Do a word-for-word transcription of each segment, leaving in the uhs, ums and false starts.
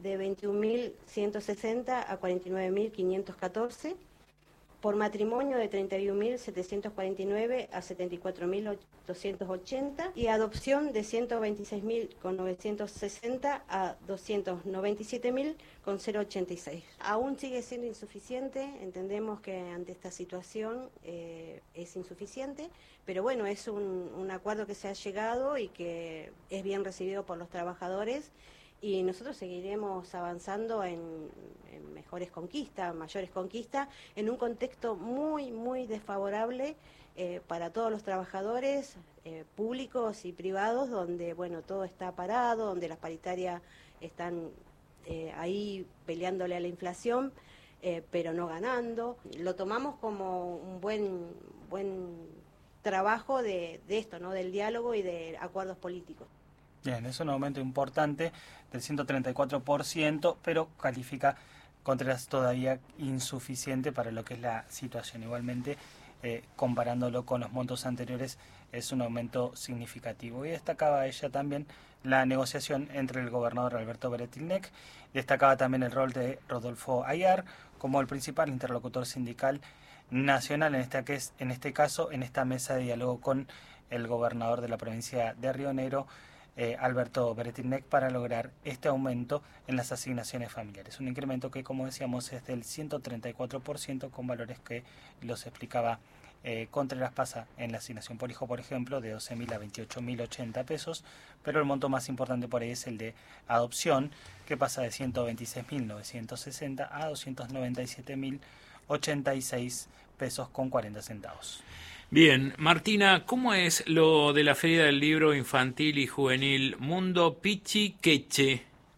de veintiún mil ciento sesenta a cuarenta y nueve mil quinientos catorce, por matrimonio de treinta y un mil setecientos cuarenta y nueve a setenta y cuatro mil doscientos ochenta y adopción de ciento veintiséis mil novecientos sesenta a doscientos noventa y siete mil ochenta y seis. Aún sigue siendo insuficiente, entendemos que ante esta situación eh, es insuficiente, pero bueno, es un, un acuerdo que se ha llegado y que es bien recibido por los trabajadores. Y nosotros seguiremos avanzando en, en mejores conquistas, mayores conquistas, en un contexto muy, muy desfavorable eh, para todos los trabajadores eh, públicos y privados, donde bueno todo está parado, donde las paritarias están eh, ahí peleándole a la inflación, eh, pero no ganando. Lo tomamos como un buen, buen trabajo de, de esto, ¿no? Del diálogo y de acuerdos políticos. Bien, es un aumento importante del ciento treinta y cuatro por ciento, pero califica Contreras todavía insuficiente para lo que es la situación. Igualmente, eh, comparándolo con los montos anteriores, es un aumento significativo. Y destacaba ella también la negociación entre el gobernador Alberto Beretilnec, destacaba también el rol de Rodolfo Ayar como el principal interlocutor sindical nacional, en este, en este caso, en esta mesa de diálogo con el gobernador de la provincia de Río Negro, Eh, Alberto Beretilnec, para lograr este aumento en las asignaciones familiares. Un incremento que, como decíamos, es del ciento treinta y cuatro por ciento, con valores que los explicaba eh, Contreras. Pasa en la asignación por hijo, por ejemplo, de doce mil a veintiocho mil ochenta pesos, pero el monto más importante por ahí es el de adopción, que pasa de ciento veintiséis mil novecientos sesenta a doscientos noventa y siete mil ochenta y seis pesos con cuarenta centavos. Bien, Martina, ¿cómo es lo de la Feria del Libro Infantil y Juvenil Mundo Pichi Queche?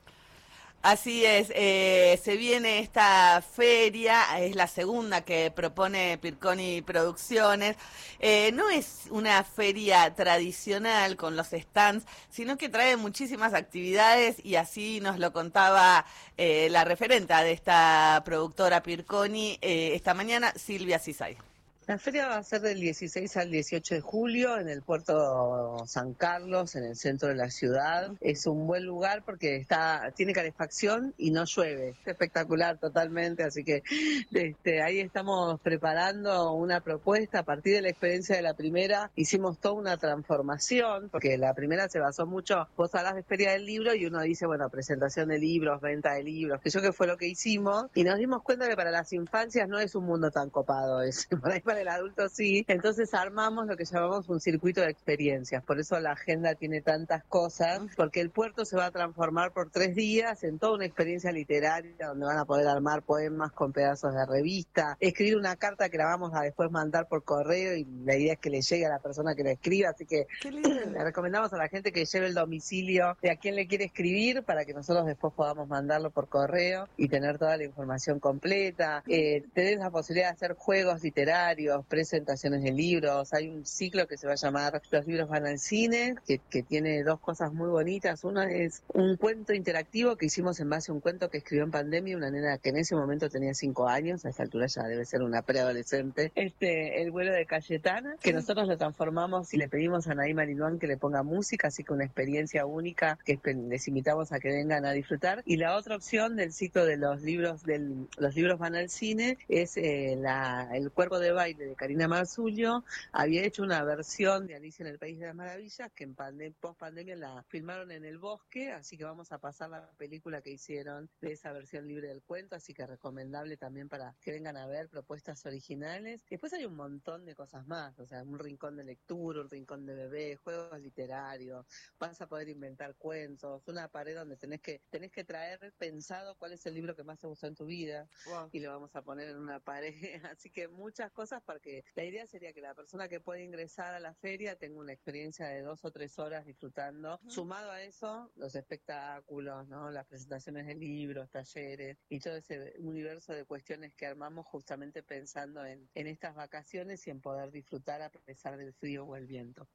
Así es, eh, se viene esta feria, es la segunda que propone Pirconi Producciones. Eh, no es una feria tradicional con los stands, sino que trae muchísimas actividades, y así nos lo contaba eh, la referenta de esta productora Pirconi eh, esta mañana, Silvia Cisay. La feria va a ser del dieciséis al dieciocho de julio en el puerto San Carlos, en el centro de la ciudad. Es un buen lugar porque está tiene calefacción y no llueve. Es espectacular totalmente, así que este, ahí estamos preparando una propuesta. A partir de la experiencia de la primera hicimos toda una transformación, porque la primera se basó mucho, vos hablas de Feria del Libro y uno dice, bueno, presentación de libros, venta de libros, que yo que fue lo que hicimos, y nos dimos cuenta que para las infancias no es un mundo tan copado ese, por ahí para el adulto sí. Entonces armamos lo que llamamos un circuito de experiencias, por eso la agenda tiene tantas cosas, porque el puerto se va a transformar por tres días en toda una experiencia literaria donde van a poder armar poemas con pedazos de revista, escribir una carta que la vamos a después mandar por correo, y la idea es que le llegue a la persona que la escriba, así que le recomendamos a la gente que lleve el domicilio de a quién le quiere escribir para que nosotros después podamos mandarlo por correo y tener toda la información completa. Eh, tenés la posibilidad de hacer juegos literarios, presentaciones de libros. Hay un ciclo que se va a llamar Los libros van al cine, que, que tiene dos cosas muy bonitas. Una es un cuento interactivo que hicimos en base a un cuento que escribió en pandemia una nena que en ese momento tenía cinco años, a esta altura ya debe ser una preadolescente, este, El vuelo de Cayetana, que nosotros lo transformamos y le pedimos a Naima Linuán que le ponga música, así que una experiencia única que les invitamos a que vengan a disfrutar. Y la otra opción del ciclo de los libros del los libros van al cine es eh, la, el cuerpo de baile de Karina Marzullo. Había hecho una versión de Alicia en el País de las Maravillas que en pandem- post pandemia la filmaron en el bosque, así que vamos a pasar la película que hicieron de esa versión libre del cuento, así que recomendable también para que vengan a ver propuestas originales. Después hay un montón de cosas más, o sea, un rincón de lectura, un rincón de bebé, juegos literarios, vas a poder inventar cuentos, una pared donde tenés que tenés que traer pensado cuál es el libro que más te gustó en tu vida. Wow. Y lo vamos a poner en una pared, así que muchas cosas, porque la idea sería que la persona que puede ingresar a la feria tenga una experiencia de dos o tres horas disfrutando. Uh-huh. Sumado a eso, los espectáculos, ¿no? Las presentaciones de libros, talleres y todo ese universo de cuestiones que armamos justamente pensando en, en estas vacaciones y en poder disfrutar a pesar del frío o el viento.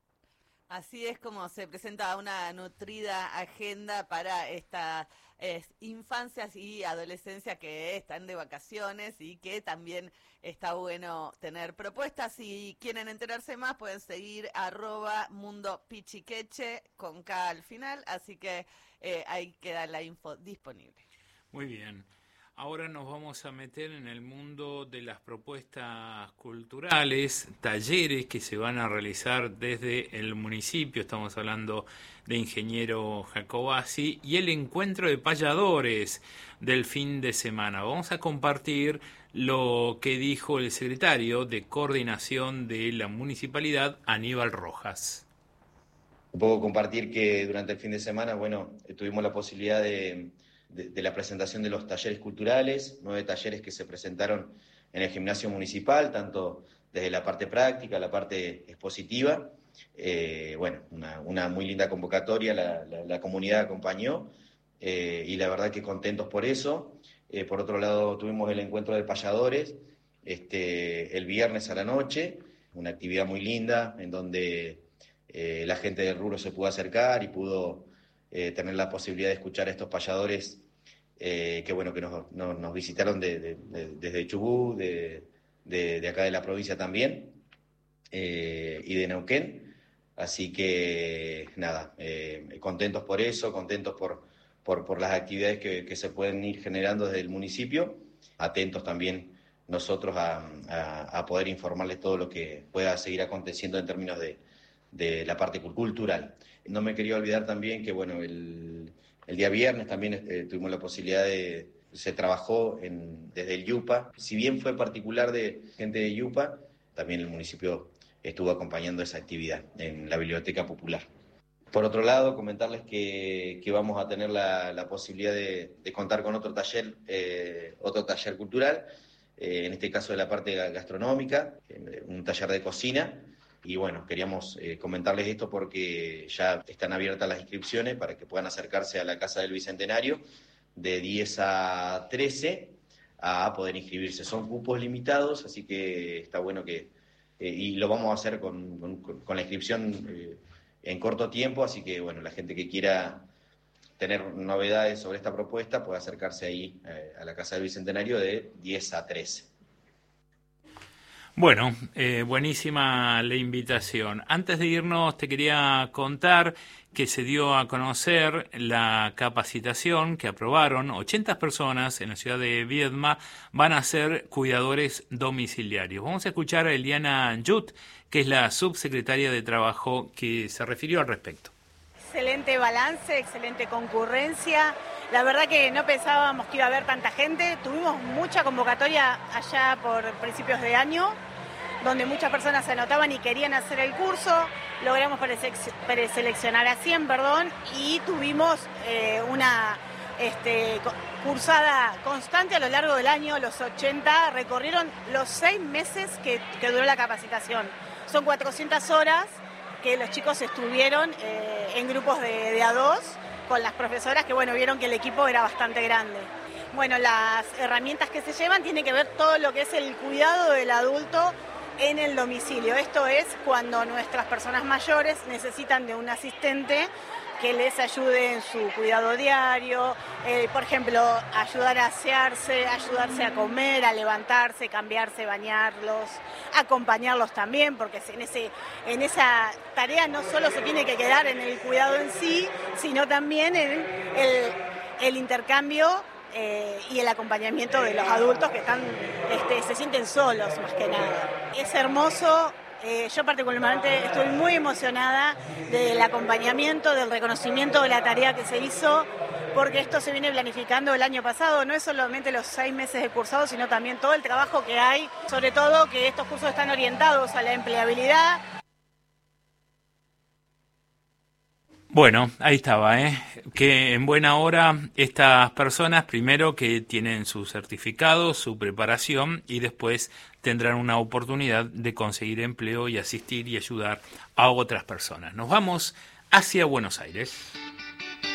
Así es como se presenta una nutrida agenda para estas eh, infancias y adolescencias que están de vacaciones, y que también está bueno tener propuestas. Si quieren enterarse más, pueden seguir arroba mundo pichiqueche con K al final, así que eh, ahí queda la info disponible. Muy bien. Ahora nos vamos a meter en el mundo de las propuestas culturales, talleres que se van a realizar desde el municipio. Estamos hablando de Ingeniero Jacobacci y el encuentro de payadores del fin de semana. Vamos a compartir lo que dijo el secretario de Coordinación de la Municipalidad, Aníbal Rojas. Un poco compartir que durante el fin de semana, bueno, tuvimos la posibilidad de... De, de la presentación de los talleres culturales, nueve talleres que se presentaron en el gimnasio municipal, tanto desde la parte práctica, la parte expositiva. Eh, bueno, una, una muy linda convocatoria, la, la, la comunidad acompañó eh, y la verdad que contentos por eso. Eh, por otro lado, tuvimos el encuentro de payadores este, el viernes a la noche, una actividad muy linda en donde eh, la gente del rubro se pudo acercar y pudo Eh, tener la posibilidad de escuchar a estos payadores eh, que bueno que nos, nos, nos visitaron de, de, de, desde Chubut, de, de, de acá de la provincia también, eh, y de Neuquén. Así que nada, eh, contentos por eso, contentos por, por, por las actividades que, que se pueden ir generando desde el municipio, atentos también nosotros a, a, a poder informarles todo lo que pueda seguir aconteciendo en términos de, de la parte cultural. No me quería olvidar también que, bueno, el, el día viernes también eh, tuvimos la posibilidad de... Se trabajó en, desde el Yupa. Si bien fue particular de gente de Yupa, también el municipio estuvo acompañando esa actividad en la Biblioteca Popular. Por otro lado, comentarles que, que vamos a tener la, la posibilidad de, de contar con otro taller, eh, otro taller cultural, eh, en este caso de la parte gastronómica, eh, un taller de cocina. Y bueno, queríamos eh, comentarles esto porque ya están abiertas las inscripciones para que puedan acercarse a la Casa del Bicentenario de diez a trece a poder inscribirse. Son cupos limitados, así que está bueno que... Eh, y lo vamos a hacer con, con, con la inscripción eh, en corto tiempo, así que bueno, la gente que quiera tener novedades sobre esta propuesta puede acercarse ahí eh, a la Casa del Bicentenario de diez a trece. Bueno, eh, buenísima la invitación. Antes de irnos te quería contar que se dio a conocer la capacitación que aprobaron ochenta personas en la ciudad de Viedma, van a ser cuidadores domiciliarios. Vamos a escuchar a Eliana Yut, que es la subsecretaria de Trabajo, que se refirió al respecto. Excelente balance, excelente concurrencia. La verdad que no pensábamos que iba a haber tanta gente. Tuvimos mucha convocatoria allá por principios de año, donde muchas personas se anotaban y querían hacer el curso. Logramos preseleccionar a cien, perdón, y tuvimos eh, una este, cursada constante a lo largo del año. Los ochenta recorrieron los seis meses que, que duró la capacitación. Son cuatrocientas horas que los chicos estuvieron eh, en grupos de, de a dos con las profesoras que, bueno, vieron que el equipo era bastante grande. Bueno, las herramientas que se llevan tienen que ver todo lo que es el cuidado del adulto en el domicilio. Esto es cuando nuestras personas mayores necesitan de un asistente que les ayude en su cuidado diario, eh, por ejemplo, ayudar a asearse, ayudarse a comer, a levantarse, cambiarse, bañarlos, acompañarlos también, porque en, ese, en esa tarea no solo se tiene que quedar en el cuidado en sí, sino también en el, el intercambio eh, y el acompañamiento de los adultos que están, este, se sienten solos más que nada. Es hermoso. Eh, yo particularmente estoy muy emocionada del acompañamiento, del reconocimiento de la tarea que se hizo, porque esto se viene planificando el año pasado. No es solamente los seis meses de cursado, sino también todo el trabajo que hay, sobre todo que estos cursos están orientados a la empleabilidad. Bueno, ahí estaba, ¿eh? Que en buena hora estas personas, primero que tienen su certificado, su preparación, y después tendrán una oportunidad de conseguir empleo y asistir y ayudar a otras personas. Nos vamos hacia Buenos Aires.